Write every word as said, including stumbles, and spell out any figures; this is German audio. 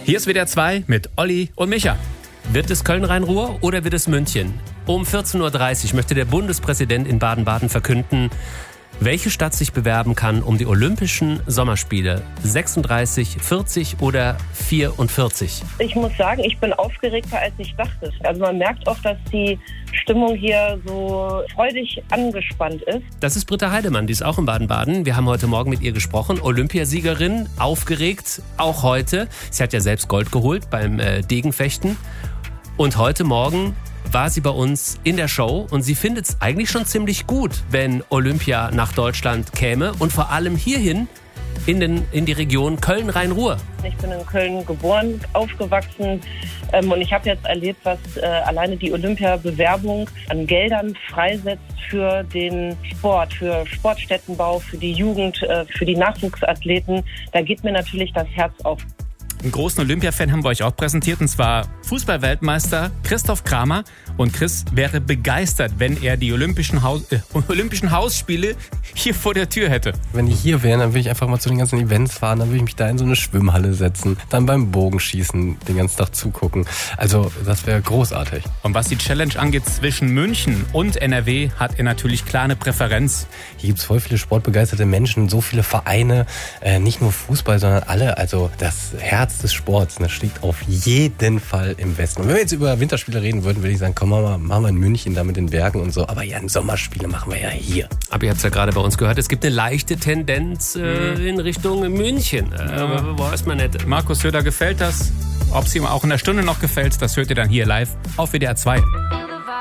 Hier ist W D R zwei mit Olli und Micha. Wird es Köln-Rhein-Ruhr oder wird es München? Um vierzehn Uhr dreißig möchte der Bundespräsident in Baden-Baden verkünden, welche Stadt sich bewerben kann um die Olympischen Sommerspiele. sechsunddreißig, vierzig oder vierundvierzig? Ich muss sagen, ich bin aufgeregter, als ich dachte. Also man merkt auch, dass die Stimmung hier so freudig angespannt ist. Das ist Britta Heidemann, die ist auch in Baden-Baden. Wir haben heute Morgen mit ihr gesprochen. Olympiasiegerin, aufgeregt, auch heute. Sie hat ja selbst Gold geholt beim äh, Degenfechten. Und heute Morgen war sie bei uns in der Show und sie findet es eigentlich schon ziemlich gut, wenn Olympia nach Deutschland käme und vor allem hierhin in, den, in die Region Köln-Rhein-Ruhr. Ich bin in Köln geboren, aufgewachsen ähm, und ich habe jetzt erlebt, was äh, alleine die Olympia-Bewerbung an Geldern freisetzt für den Sport, für Sportstättenbau, für die Jugend, äh, für die Nachwuchsathleten. Da geht mir natürlich das Herz auf. Einen großen Olympia-Fan haben wir euch auch präsentiert, und zwar Fußball-Weltmeister Christoph Kramer. Und Chris wäre begeistert, wenn er die Olympischen, Haus, äh, Olympischen Hausspiele hier vor der Tür hätte. Wenn die hier wären, dann würde ich einfach mal zu den ganzen Events fahren, dann würde ich mich da in so eine Schwimmhalle setzen, dann beim Bogenschießen den ganzen Tag zugucken. Also das wäre großartig. Und was die Challenge angeht zwischen München und N R W, hat er natürlich klar eine Präferenz. Hier gibt es voll viele sportbegeisterte Menschen, so viele Vereine, äh, nicht nur Fußball, sondern alle. Also das Herz des Sports, das schlägt auf jeden Fall im Westen. Und wenn wir jetzt über Winterspiele reden würden, würde ich sagen, komm mal, machen wir in München da mit den Bergen und so. Aber ja, Sommerspiele machen wir ja hier. Aber ihr habt es ja gerade bei uns gehört, es gibt eine leichte Tendenz äh, in Richtung München. Äh, ja. Weiß man nicht. Markus Söder gefällt das. Ob es ihm auch in der Stunde noch gefällt, das hört ihr dann hier live auf W D R zwei.